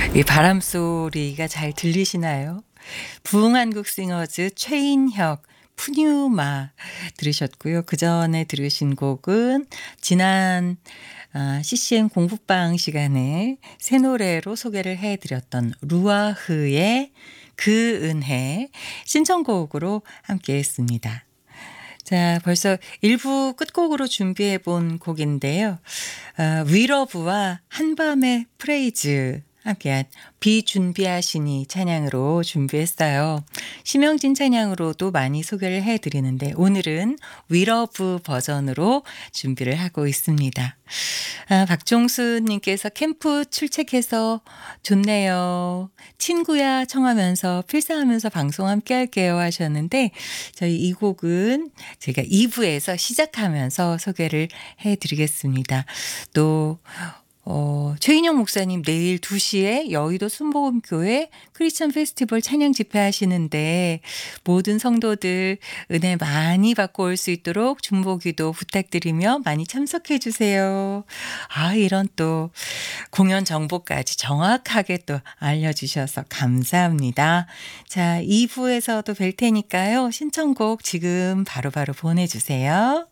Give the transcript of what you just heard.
이 바람 소리가 잘 들리시나요? 부흥한국 싱어즈 최인혁 푸뉴마 들으셨고요. 그전에 들으신 곡은 지난 CCM 공부방 시간에 새 노래로 소개를 해 드렸던 루아흐의 그 은혜 신청곡으로 함께 했습니다. 자, 벌써 1부 끝곡으로 준비해 본 곡인데요. 위러브와 한밤의 프레이즈 함께한 비준비하시니 찬양으로 준비했어요. 심영진 찬양으로도 많이 소개를 해드리는데 오늘은 위러브 버전으로 준비를 하고 있습니다. 박종수님께서 캠프 출첵해서 좋네요. 친구야 청하면서 필사하면서 방송 함께 할게요 하셨는데 저희 이 곡은 제가 2부에서 시작하면서 소개를 해드리겠습니다. 또 최인영 목사님 내일 2시에 여의도 순복음교회 크리스천 페스티벌 찬양 집회 하시는데 모든 성도들 은혜 많이 받고 올 수 있도록 중보기도 부탁드리며 많이 참석해 주세요. 이런 또 공연 정보까지 정확하게 또 알려주셔서 감사합니다. 자, 2부에서도 뵐 테니까요. 신청곡 지금 바로바로 보내주세요.